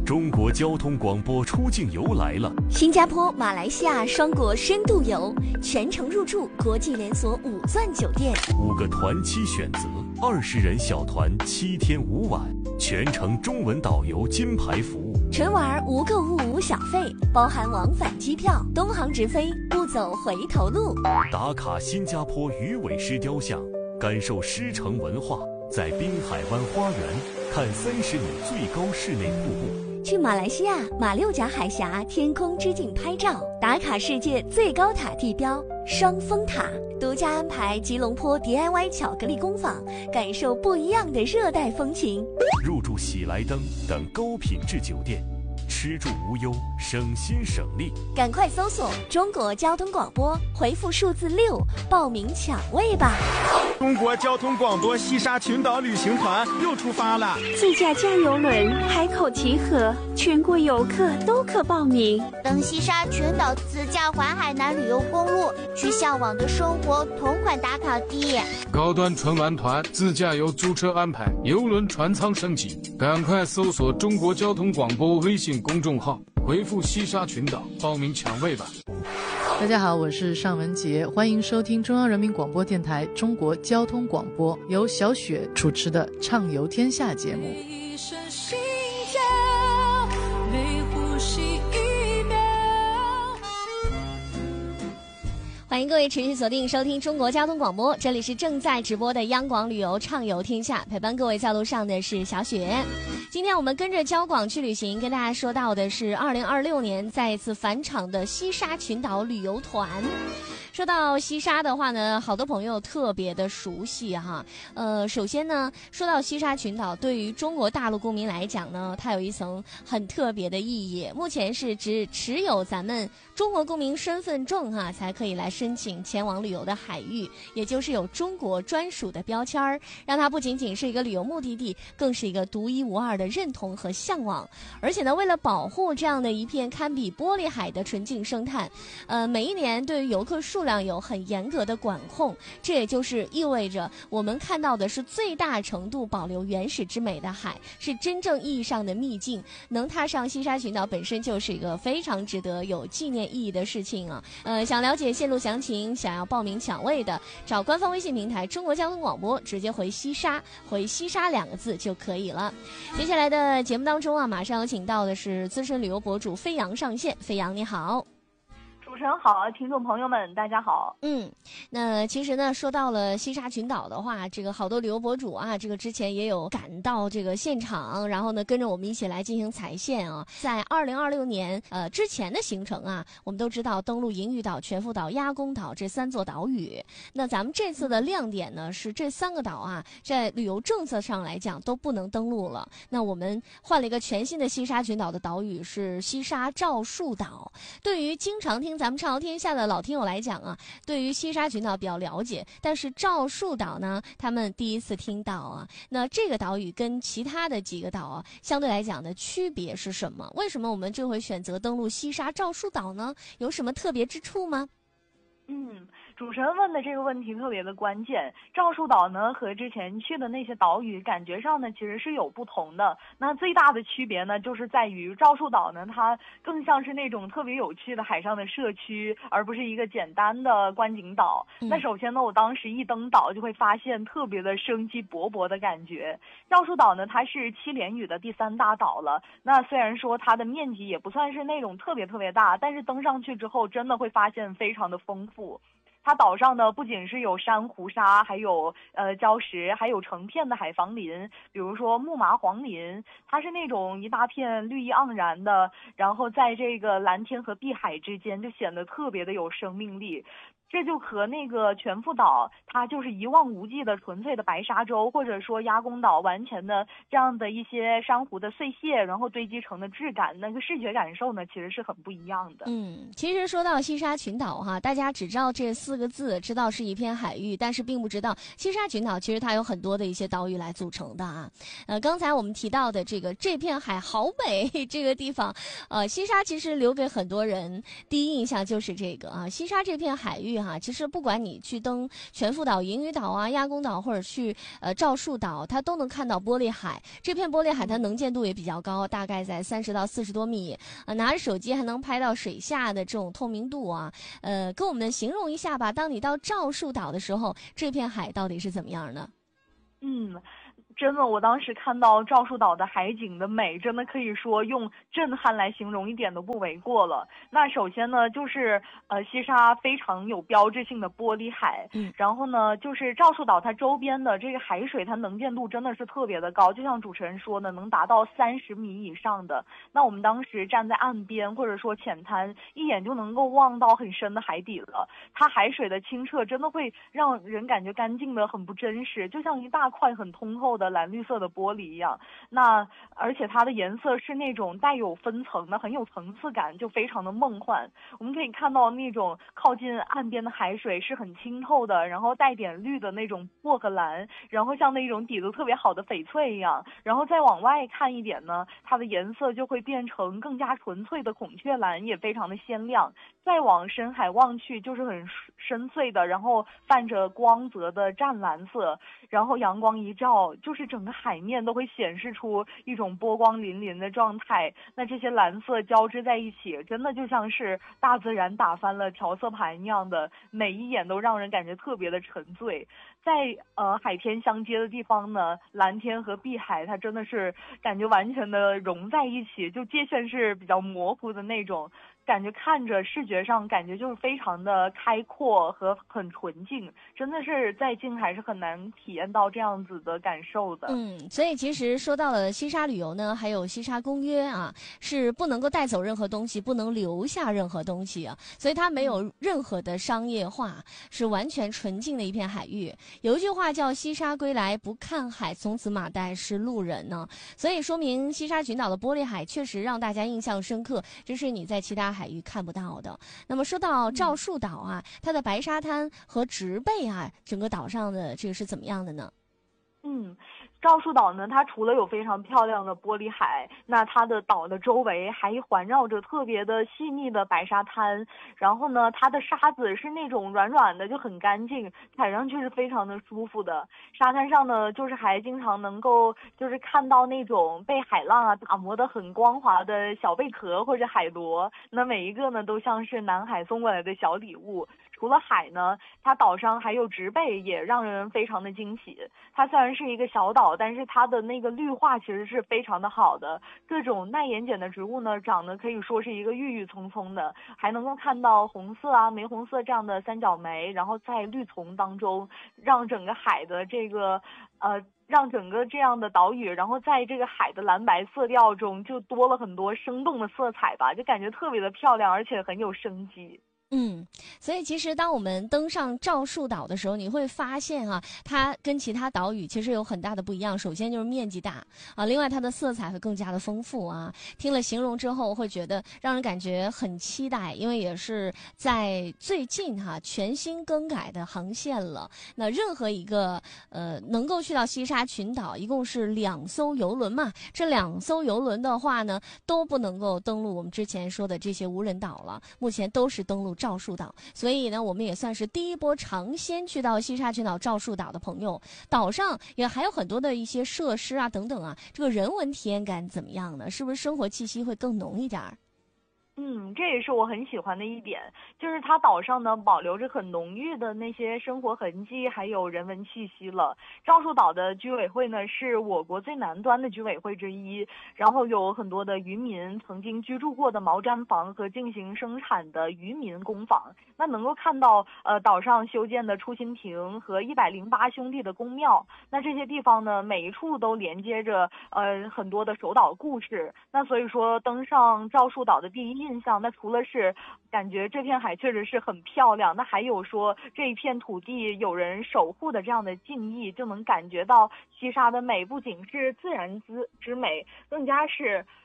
中国交通广播出境游来了， 新加坡、马来西亚双国深度游，全程入住国际连锁5钻酒店 ，5个团期选择，20人小团7天5晚，全程中文导游金牌服务。 纯玩无购物无小费，包含往返机票，东航直飞，不走回头路。 打卡新加坡鱼尾狮雕像，感受狮城文化，在滨海湾花园看30米最高室内瀑布。 去马来西亚马六甲海峡天空之镜拍照，打卡世界最高塔地标双峰塔，独家安排吉隆坡 DIY 巧克力工坊，感受不一样的热带风情。 入住喜来登等高品质酒店，吃住无忧，省心省力。 赶快搜索中国交通广播，回复数字6报名抢位吧。 中国交通广播西沙群岛旅行团又出发了， 自驾加邮轮、海口集合，全国游客都可报名。 登西沙群岛自驾环海南旅游公路，去向往的生活同款打卡地。 高端纯玩团自驾游租车安排，邮轮船舱升级，赶快搜索中国交通广播微信公众号，回复西沙群岛报名抢位吧。 大家好，我是尚文杰，欢迎收听中央人民广播电台中国交通广播，由小雪主持的《畅游天下》节目。 一声心跳，每呼吸1秒。 欢迎各位持续锁定收听中国交通广播，这里是正在直播的央广旅游畅游天下，陪伴各位在路上的是小雪。今天我们跟着交广去旅行，跟大家说到的是2026年再一次返场的西沙群岛旅游团。说到西沙的话呢，好多朋友特别的熟悉哈。首先呢，说到西沙群岛，对于中国大陆公民来讲呢，它有一层很特别的意义。目前是只持有咱们中国公民身份证哈，才可以来申请前往旅游的海域，也就是有中国专属的标签儿，让它不仅仅是一个旅游目的地，更是一个独一无二的认同和向往。而且呢，为了保护这样的一片堪比玻璃海的纯净生态，每一年对于游客数量有很严格的管控，这也就是意味着我们看到的是最大程度保留原始之美的海，是真正意义上的秘境。能踏上西沙群岛本身就是一个非常值得有纪念意义的事情啊。想了解线路详情，想要报名抢位的，找官方微信平台中国交通广播，直接回西沙2个字就可以了。接下来的节目当中啊，马上有请到的是资深旅游博主飞扬上线。飞扬你好。 主持人好，听众朋友们大家好。 那其实呢，说到了西沙群岛的话，这个好多旅游博主啊，这个之前也有赶到这个现场，然后呢跟着我们一起来进行踩线啊。在2026年之前的行程啊，我们都知道登陆银屿岛、全福岛、鸭公岛这3座岛屿。那咱们这次的亮点呢，是这3个岛啊，在旅游政策上来讲都不能登陆了。那我们换了一个全新的西沙群岛的岛屿，是西沙赵树岛。对于经常听咱们畅游天下的老听友来讲啊，对于西沙群岛比较了解，但是赵树岛呢，他们第一次听到啊。那这个岛屿跟其他的几个岛啊，相对来讲的区别是什么？为什么我们这回选择登陆西沙赵树岛呢？有什么特别之处吗？ 主持人问的这个问题特别的关键。赵树岛呢和之前去的那些岛屿感觉上呢其实是有不同的。那最大的区别呢就是在于赵树岛呢它更像是那种特别有趣的海上的社区，而不是一个简单的观景岛。那首先呢，我当时一登岛就会发现特别的生机勃勃的感觉。赵树岛呢它是7连屿的第3大岛了。那虽然说它的面积也不算是那种特别大，但是登上去之后真的会发现非常的丰富。它岛上呢不仅是有珊瑚沙，还有礁石，还有成片的海防林，比如说木麻黄林，它是那种一大片绿意盎然的，然后在这个蓝天和碧海之间就显得特别的有生命力。这就和那个全福岛它就是一望无际的纯粹的白沙洲，或者说鸭公岛完全的这样的一些珊瑚的碎屑然后堆积成的质感，那个视觉感受呢其实是很不一样的。 其实说到西沙群岛哈，大家只知道这4个字，知道是一片海域，但是并不知道西沙群岛其实它有很多的一些岛屿来组成的啊。刚才我们提到的这片海好美这个地方，西沙其实留给很多人第一印象就是这个啊，西沙这片海域哈，其实不管你去登全福岛、银屿岛啊、鸭公岛，或者去赵树岛，它都能看到玻璃海。这片玻璃海它能见度也比较高，大概在30到40多米。拿着手机还能拍到水下的这种透明度啊。跟我们形容一下吧，当你到赵树岛的时候，这片海到底是怎么样的？ 真的，我当时看到赵树岛的海景的美，真的可以说用震撼来形容一点都不为过了。那首先呢，就是西沙非常有标志性的玻璃海，然后呢，就是赵树岛它周边的这个海水，它能见度真的是特别的高，就像主持人说的，能达到30米以上的。那我们当时站在岸边或者说浅滩，一眼就能够望到很深的海底了。它海水的清澈真的会让人感觉干净的很不真实，就像一大块很通透的蓝绿色的玻璃一样。那而且它的颜色是那种带有分层的，很有层次感，就非常的梦幻。我们可以看到那种靠近岸边的海水是很清透的，然后带点绿的那种薄荷蓝，然后像那种底子特别好的翡翠一样。然后再往外看一点呢，它的颜色就会变成更加纯粹的孔雀蓝，也非常的鲜亮。再往深海望去，就是很深邃的，然后泛着光泽的湛蓝色，然后阳光一照，就是整个海面都会显示出一种波光粼粼的状态。那这些蓝色交织在一起，真的就像是大自然打翻了调色盘一样的，每一眼都让人感觉特别的沉醉。在海天相接的地方呢，蓝天和碧海它真的是感觉完全的融在一起，就界限是比较模糊的那种感觉，看着视觉上感觉就是非常的开阔和很纯净，真的是在近海是很难体验到这样子的感受的。 所以其实说到了西沙旅游呢，还有西沙公约啊，是不能够带走任何东西，不能留下任何东西啊，所以它没有任何的商业化，是完全纯净的一片海域。有一句话叫西沙归来不看海，从此马代是路人呢，所以说明西沙群岛的玻璃海确实让大家印象深刻，这是你在其他海域看不到的。那么说到赵树岛啊，它的白沙滩和植被啊，整个岛上的这个是怎么样的呢？ 赵树岛呢，它除了有非常漂亮的玻璃海，那它的岛的周围还环绕着特别的细腻的白沙滩，然后呢，它的沙子是那种软软的，就很干净，踩上去是非常的舒服的。沙滩上呢，就是还经常能够就是看到那种被海浪啊打磨的很光滑的小贝壳或者海螺，那每一个呢都像是南海送过来的小礼物。除了海呢，它岛上还有植被，也让人非常的惊喜。它虽然是一个小岛，但是它的那个绿化其实是非常的好的，各种耐盐碱的植物呢，长得可以说是一个郁郁葱葱的，还能够看到红色啊、玫红色这样的三角梅，然后在绿丛当中，让整个海的这个让整个这样的岛屿，然后在这个海的蓝白色调中，就多了很多生动的色彩吧，就感觉特别的漂亮，而且很有生机。 所以其实当我们登上赵树岛的时候，你会发现啊，它跟其他岛屿其实有很大的不一样。首先就是面积大啊，另外它的色彩会更加的丰富啊。听了形容之后，会觉得让人感觉很期待，因为也是在最近全新更改的航线了。那任何一个能够去到西沙群岛，一共是2艘邮轮嘛，这2艘邮轮的话呢，都不能够登陆我们之前说的这些无人岛了，目前都是登陆赵树岛，所以呢，我们也算是第一波尝鲜去到西沙群岛赵树岛的朋友。岛上也还有很多的一些设施啊等等啊，这个人文体验感怎么样呢？是不是生活气息会更浓一点儿？ 这也是我很喜欢的一点，就是它岛上呢保留着很浓郁的那些生活痕迹，还有人文气息了。赵树岛的居委会呢是我国最南端的居委会之一，然后有很多的渔民曾经居住过的毛毡房和进行生产的渔民工坊。那能够看到岛上修建的出行亭和108兄弟的宫庙，那这些地方呢每一处都连接着很多的守岛故事。那所以说登上赵树岛的第一印象，那除了是感觉这片海确实是很漂亮，那还有说这一片土地有人守护的这样的敬意，就能感觉到西沙的美不仅是自然之美，更加是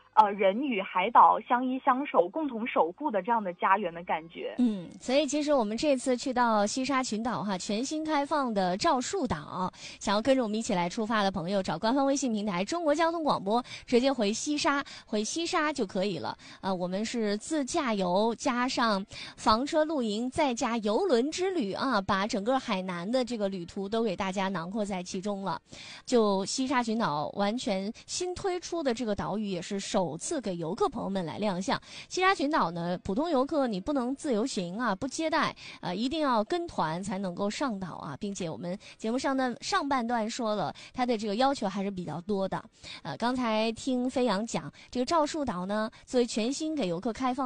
人与海岛相依相守，共同守护的这样的家园的感觉。 所以其实我们这次去到西沙群岛哈，全新开放的赵树岛，想要跟着我们一起来出发的朋友，找官方微信平台中国交通广播，直接回西沙就可以了。我们是自驾游加上房车露营，再加邮轮之旅啊，把整个海南的这个旅途都给大家囊括在其中了。就西沙群岛完全新推出的这个岛屿，也是首次给游客朋友们来亮相。西沙群岛呢，普通游客你不能自由行啊，不接待，一定要跟团才能够上岛啊，并且我们节目上的上半段说了，它的这个要求还是比较多的。刚才听飞扬讲，这个赵树岛呢，作为全新给游客开放